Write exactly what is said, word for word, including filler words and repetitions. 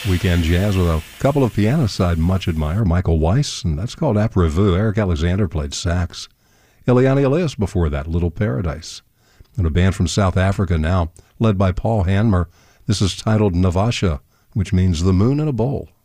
Weekend jazz with a couple of pianists I'd much admire, Michael Weiss, and that's called Après Vous. Eric Alexander played sax. Eliane Elias before that, Little Paradise. And a band from South Africa now, led by Paul Hanmer. This is titled Navasha, which means the moon in a bowl.